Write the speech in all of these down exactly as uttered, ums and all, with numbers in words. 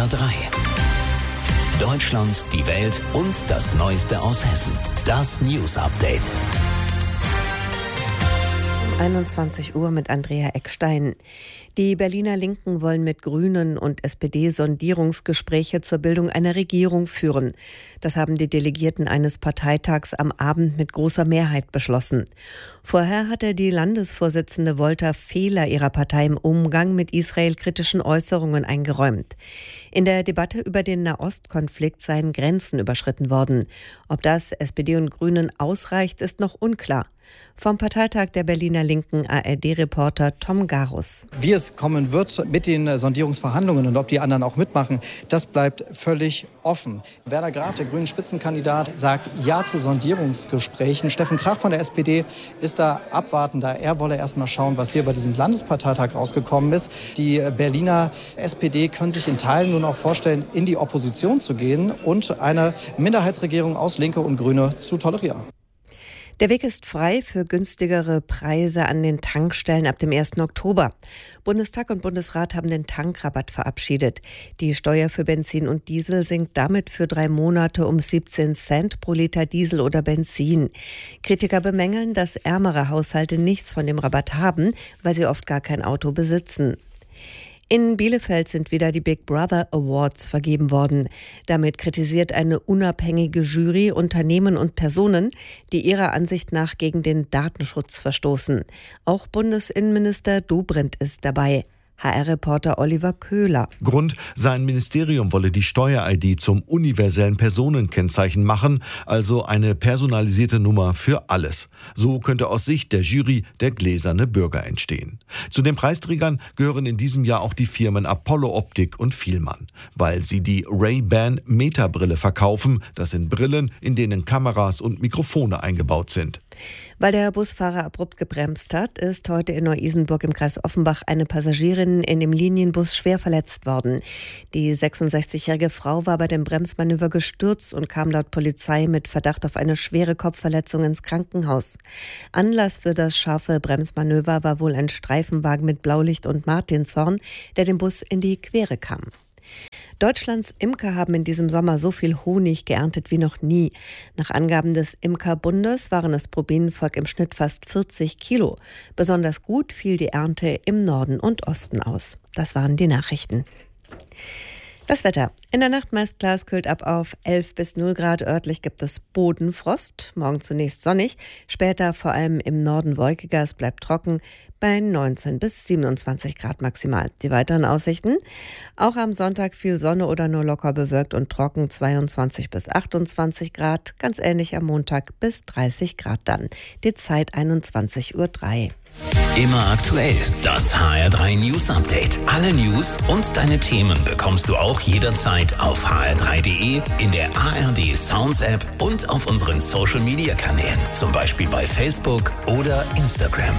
R drei. Deutschland, die Welt und das Neueste aus Hessen. Das News Update. einundzwanzig Uhr mit Andrea Eckstein. Die Berliner Linken wollen mit Grünen und S P D Sondierungsgespräche zur Bildung einer Regierung führen. Das haben die Delegierten eines Parteitags am Abend mit großer Mehrheit beschlossen. Vorher hatte die Landesvorsitzende Wolter Fehler ihrer Partei im Umgang mit israelkritischen Äußerungen eingeräumt. In der Debatte über den Nahostkonflikt seien Grenzen überschritten worden. Ob das S P D und Grünen ausreicht, ist noch unklar. Vom Parteitag der Berliner Linken A R D-Reporter Tom Garus. Wie es kommen wird mit den Sondierungsverhandlungen und ob die anderen auch mitmachen, das bleibt völlig offen. Werner Graf, der grünen Spitzenkandidat, sagt Ja zu Sondierungsgesprächen. Steffen Krach von der S P D ist da abwartender. Er wolle erst mal schauen, was hier bei diesem Landesparteitag rausgekommen ist. Die Berliner S P D können sich in Teilen nun auch vorstellen, in die Opposition zu gehen und eine Minderheitsregierung aus Linke und Grüne zu tolerieren. Der Weg ist frei für günstigere Preise an den Tankstellen ab dem ersten Oktober. Bundestag und Bundesrat haben den Tankrabatt verabschiedet. Die Steuer für Benzin und Diesel sinkt damit für drei Monate um siebzehn Cent pro Liter Diesel oder Benzin. Kritiker bemängeln, dass ärmere Haushalte nichts von dem Rabatt haben, weil sie oft gar kein Auto besitzen. In Bielefeld sind wieder die Big Brother Awards vergeben worden. Damit kritisiert eine unabhängige Jury Unternehmen und Personen, die ihrer Ansicht nach gegen den Datenschutz verstoßen. Auch Bundesinnenminister Dobrindt ist dabei. H R-Reporter Oliver Köhler. Grund, sein Ministerium wolle die Steuer-I D zum universellen Personenkennzeichen machen, also eine personalisierte Nummer für alles. So könnte aus Sicht der Jury der gläserne Bürger entstehen. Zu den Preisträgern gehören in diesem Jahr auch die Firmen Apollo Optik und Vielmann, weil sie die Ray-Ban Meta-Brille verkaufen. Das sind Brillen, in denen Kameras und Mikrofone eingebaut sind. Weil der Busfahrer abrupt gebremst hat, ist heute in Neu-Isenburg im Kreis Offenbach eine Passagierin in dem Linienbus schwer verletzt worden. Die sechsundsechzigjährige Frau war bei dem Bremsmanöver gestürzt und kam laut Polizei mit Verdacht auf eine schwere Kopfverletzung ins Krankenhaus. Anlass für das scharfe Bremsmanöver war wohl ein Streifenwagen mit Blaulicht und Martinshorn, der dem Bus in die Quere kam. Deutschlands Imker haben in diesem Sommer so viel Honig geerntet wie noch nie. Nach Angaben des Imkerbundes waren es pro Bienenvolk im Schnitt fast vierzig Kilo. Besonders gut fiel die Ernte im Norden und Osten aus. Das waren die Nachrichten. Das Wetter. In der Nacht meist glaskühlt ab auf elf bis null Grad. Örtlich gibt es Bodenfrost. Morgen zunächst sonnig, später vor allem im Norden wolkiger. Es bleibt trocken bei neunzehn bis siebenundzwanzig Grad maximal. Die weiteren Aussichten? Auch am Sonntag viel Sonne oder nur locker bewölkt und trocken, zweiundzwanzig bis achtundzwanzig Grad. Ganz ähnlich am Montag bis dreißig Grad dann. Die Zeit einundzwanzig Uhr drei. Immer aktuell. Das H R drei News Update. Alle News und deine Themen bekommst du auch jederzeit auf h r drei punkt d e, in der A R D Sounds App und auf unseren Social Media Kanälen. Zum Beispiel bei Facebook oder Instagram.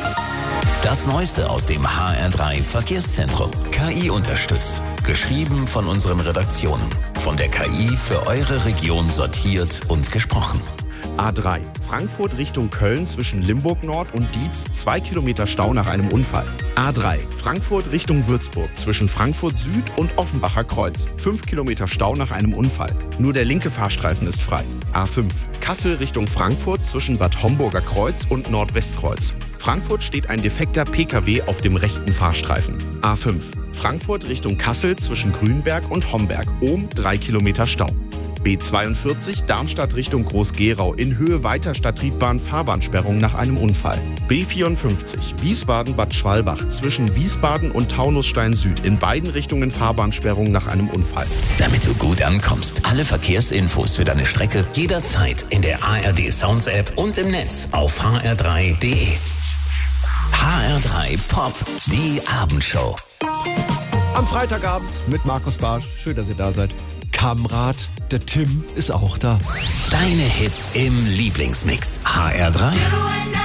Das Neueste aus dem H R drei Verkehrszentrum. K I unterstützt. Geschrieben von unseren Redaktionen. Von der K I für eure Region sortiert und gesprochen. A drei. Frankfurt Richtung Köln zwischen Limburg Nord und Dietz. Zwei Kilometer Stau nach einem Unfall. A drei. Frankfurt Richtung Würzburg zwischen Frankfurt Süd und Offenbacher Kreuz. Fünf Kilometer Stau nach einem Unfall. Nur der linke Fahrstreifen ist frei. A fünf. Kassel Richtung Frankfurt zwischen Bad Homburger Kreuz und Nordwestkreuz. Frankfurt steht ein defekter P K W auf dem rechten Fahrstreifen. A fünf. Frankfurt Richtung Kassel zwischen Grünberg und Homberg. Ohm drei Kilometer Stau. B zweiundvierzig Darmstadt Richtung Groß-Gerau in Höhe Weiterstadttriebahn Fahrbahnsperrung nach einem Unfall. B vierundfünfzig Wiesbaden-Bad Schwalbach zwischen Wiesbaden und Taunusstein Süd in beiden Richtungen Fahrbahnsperrung nach einem Unfall. Damit du gut ankommst, alle Verkehrsinfos für deine Strecke jederzeit in der A R D Sounds App und im Netz auf h r drei punkt d e. H R drei Pop, die Abendshow. Am Freitagabend mit Markus Barsch. Schön, dass ihr da seid. Kamrat, der Tim ist auch da. Deine Hits im Lieblingsmix. H R drei